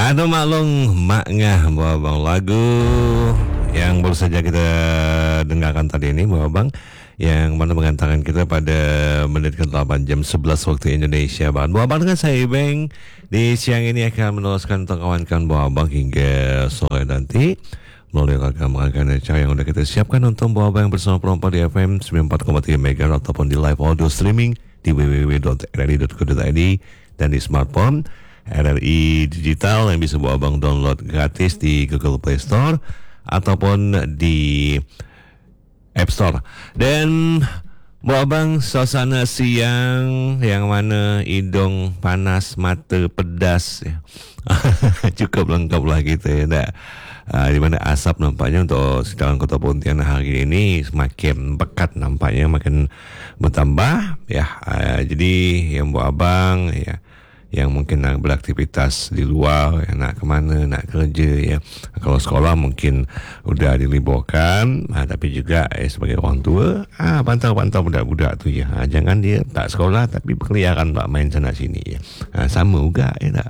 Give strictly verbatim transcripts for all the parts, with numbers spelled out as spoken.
Ada maklum maknya Bapak Abang, lagu yang baru saja kita dengarkan tadi ini Bapak Abang, yang mana mengantarkan kita pada menit ke delapan jam sebelas waktu Indonesia Barat. Bapak Abang dengan saya Ibeng di siang ini akan meneruskan untuk kawan-kawan Bapak Abang hingga sore nanti melalui ragam-ragam acara yang sudah kita siapkan untuk Bapak Abang yang bersama perempuan di F M sembilan puluh empat koma tiga MHz ataupun di live audio streaming di w w w dot r r i dot co dot i d dan di smartphone R R I Digital yang bisa Bapak Abang download gratis di Google Play Store ataupun di App Store. Dan Bapak Abang, suasana siang yang mana hidung panas, mata pedas ya. Cukup lengkap lah gitu ya. Nah, uh, di mana asap nampaknya untuk sekitaran Kota Pontianak hari ini semakin pekat, nampaknya makin bertambah ya. Uh, jadi yang Bapak Abang ya, yang mungkin nak beraktivitas di luar, ya, nak kemana, nak kerja ya. Kalau sekolah mungkin udah diliburkan, ha, tapi juga eh, sebagai orang tua, ah, pantau-pantau budak-budak tu ya. Ha, jangan dia tak sekolah tapi berkeliaran tak main sana sini ya. Ha, sama juga ya tak.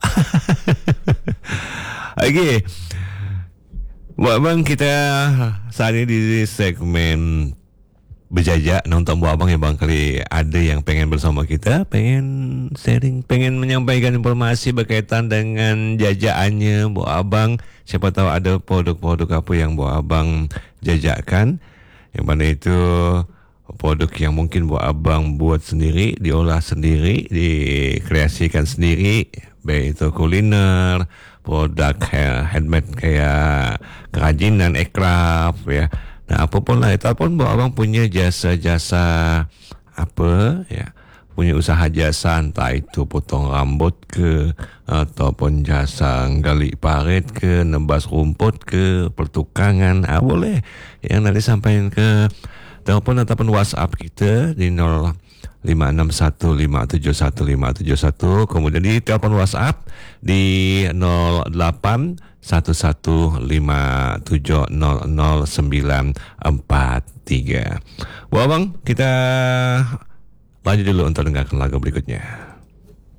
Okey. Buat bang, kita saat ini di segmen berjajak. Nah, untuk Bapak Abang yang barangkali ada yang pengen bersama kita, pengen sharing, pengen menyampaikan informasi berkaitan dengan jajaannya Bapak Abang. Siapa tahu ada produk-produk apa yang Bapak Abang jajakkan, yang mana itu produk yang mungkin Bapak Abang buat sendiri, diolah sendiri, dikreasikan sendiri, baik itu kuliner, produk handmade kayak kerajinan, aircraft ya. Nah, apapun lah, ataupun Bapak Abang punya jasa-jasa apa ya, punya usaha jasa, entah itu potong rambut ke, ataupun jasa gali parit ke, nebas rumput ke, pertukangan, ah, boleh. Yang nanti sampaikan ke telepon ataupun WhatsApp kita di nol lima enam satu lima tujuh satu lima tujuh satu, kemudian di telepon WhatsApp di nol delapan satu satu lima tujuh nol nol sembilan empat tiga. Bapak Abang, kita lanjut dulu untuk dengarkan lagu berikutnya.